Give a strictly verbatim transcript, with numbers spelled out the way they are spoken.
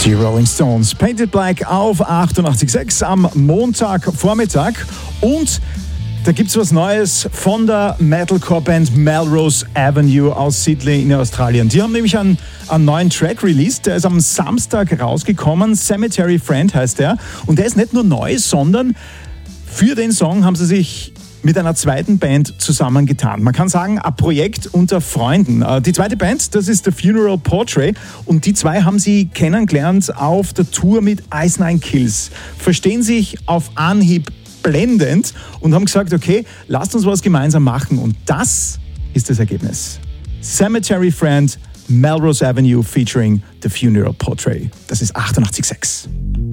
Die Rolling Stones, Painted Black auf achtundachtzig Komma sechs am Montagvormittag. Und da gibt es was Neues von der Metalcore-Band Melrose Avenue aus Sydney in Australien. Die haben nämlich einen, einen neuen Track released, der ist am Samstag rausgekommen. Cemetery Friend heißt der. Und der ist nicht nur neu, sondern für den Song haben sie sich mit einer zweiten Band zusammengetan. Man kann sagen, ein Projekt unter Freunden. Die zweite Band, das ist The Funeral Portrait, und die zwei haben sie kennengelernt auf der Tour mit Ice Nine Kills. Verstehen sich auf Anhieb blendend und haben gesagt, okay, lasst uns was gemeinsam machen, und das ist das Ergebnis. Cemetery Friend, Melrose Avenue featuring The Funeral Portrait. Das ist achtundachtzig Komma sechs.